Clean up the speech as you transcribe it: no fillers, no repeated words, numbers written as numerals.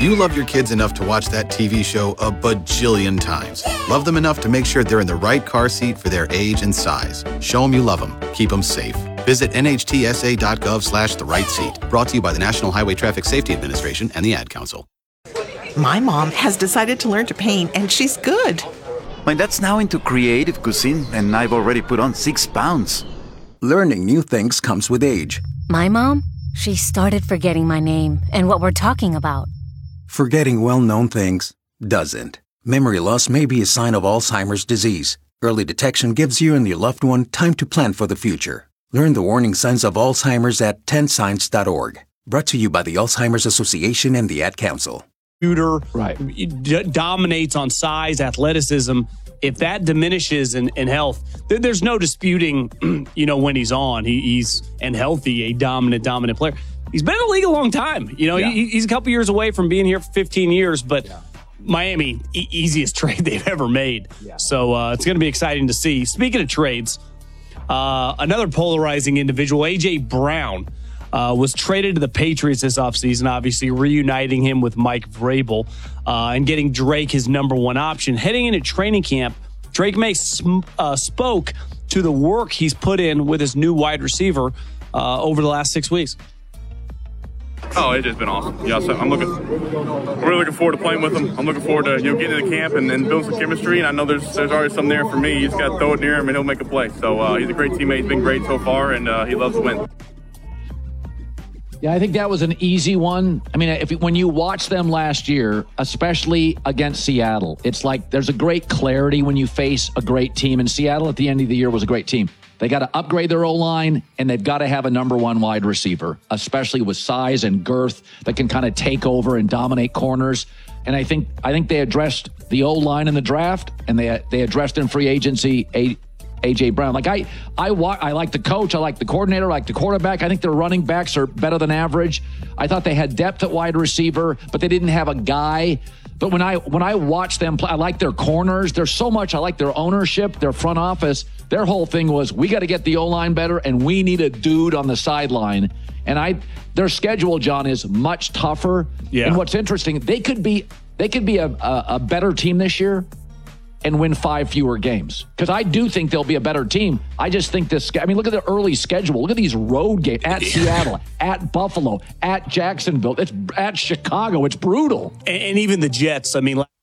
You love your kids enough to watch that TV show a bajillion times. Love them enough to make sure they're in the right car seat for their age and size. Show them you love them. Keep them safe. Visit nhtsa.gov/the-right-seat. Brought to you by the National Highway Traffic Safety Administration and the Ad Council. My mom has decided to learn to paint, and she's good. My dad's now into creative cuisine, and I've already put on 6 pounds. Learning new things comes with age. My mom, she started forgetting my name and what we're talking about. Forgetting well-known things doesn't. Memory loss may be a sign of Alzheimer's disease. Early detection gives you and your loved one time to plan for the future. Learn the warning signs of Alzheimer's at 10signs.org. Brought to you by the Alzheimer's Association and the Ad Council. Right. Dominates on size, athleticism. If that diminishes in health, there's no disputing, when he's on. He's and healthy, a dominant player. He's been in the league a long time. He's a couple years away from being here for 15 years, but Miami, easiest trade they've ever made. Yeah. So it's going to be exciting to see. Speaking of trades, another polarizing individual, A.J. Brown, was traded to the Patriots this offseason, obviously reuniting him with Mike Vrabel and getting Drake his number one option. Heading into training camp, Drake May spoke to the work he's put in with his new wide receiver over the last 6 weeks. Oh, it's just been awesome. Yeah, so I'm really looking forward to playing with him. I'm looking forward to getting into camp and building some chemistry. And I know there's already some there for me. You just got to throw it near him and he'll make a play. So he's a great teammate. He's been great so far, and he loves to win. Yeah, I think that was an easy one. I mean, when you watch them last year, especially against Seattle, it's like there's a great clarity when you face a great team. And Seattle at the end of the year was a great team. They got to upgrade their O-line, and they've got to have a number one wide receiver, especially with size and girth that can kind of take over and dominate corners. And I think they addressed the O-line in the draft, and they addressed in free agency A.J. Brown. Like I like the coach, I like the coordinator, I like the quarterback. I think their running backs are better than average. I thought they had depth at wide receiver, but they didn't have a guy. But when I watch them play, I like their corners. There's so much. I like their ownership, their front office. Their whole thing was, we got to get the O-line better, and we need a dude on the sideline. And their schedule, John, is much tougher. Yeah. And what's interesting, they could be a better team this year and win 5 fewer games. Because I do think they'll be a better team. I just think look at the early schedule. Look at these road games at Seattle, at Buffalo, at Jacksonville, it's at Chicago. It's brutal. And even the Jets,